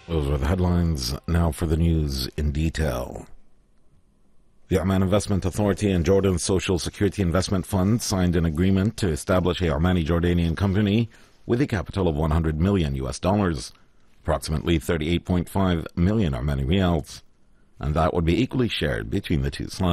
Those were the headlines. Now for the news in detail. The Oman Investment Authority and Jordan's Social Security Investment Fund signed an agreement to establish a Omani Jordanian company with a capital of $100 million, approximately 38.5 million Omani riyals, and that would be equally shared between the two sides.